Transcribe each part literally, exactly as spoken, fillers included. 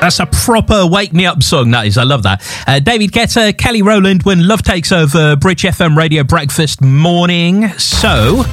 That's a proper wake-me-up song, that is. I love that. Uh, David Guetta, Kelly Rowland, When Love Takes Over, Bridge F M Radio Breakfast Morning. So,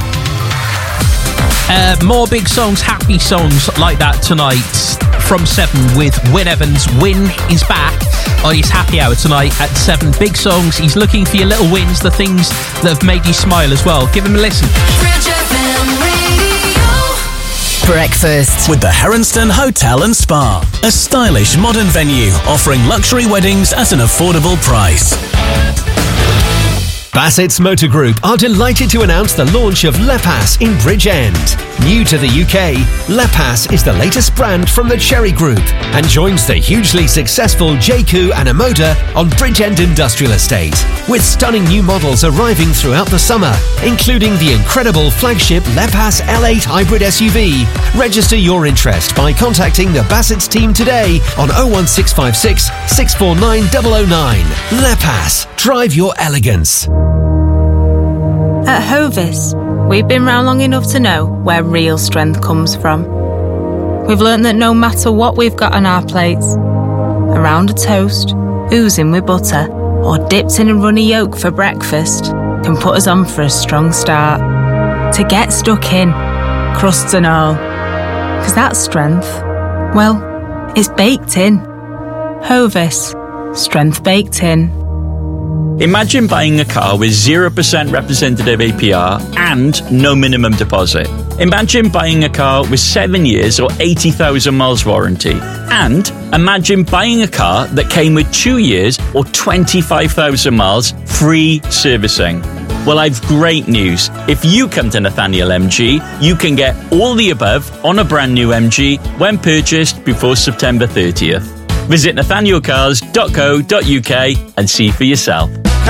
uh, more big songs, happy songs like that tonight from seven with Wyn Evans. Wyn is back on his happy hour tonight at seven. Big songs. He's looking for your little wins, the things that have made you smile as well. Give him a listen. Bridge F M Radio. Breakfast with the Heronston Hotel and Spa, a stylish modern venue offering luxury weddings at an affordable price. Bassett's Motor Group are delighted to announce the launch of Lepas in Bridgend. New to the U K, Lepas is the latest brand from the Cherry Group and joins the hugely successful J C U and Amoda on Bridgend Industrial Estate, with stunning new models arriving throughout the summer, including the incredible flagship Lepas L eight hybrid S U V. Register your interest by contacting the Bassett's team today on oh one six five six, six four nine oh oh nine. Lepas, drive your elegance. At Hovis, we've been round long enough to know where real strength comes from. We've learnt that no matter what we've got on our plates, a round of toast, oozing with butter, or dipped in a runny yolk for breakfast can put us on for a strong start. To get stuck in, crusts and all. Because that strength, well, it's baked in. Hovis, strength baked in. Imagine buying a car with zero percent representative A P R and no minimum deposit. Imagine buying a car with seven years or eighty thousand miles warranty. And imagine buying a car that came with two years or twenty-five thousand miles free servicing. Well, I've great news. If you come to Nathaniel M G, you can get all the above on a brand new M G when purchased before September thirtieth. Visit nathaniel cars dot co dot uk and see for yourself.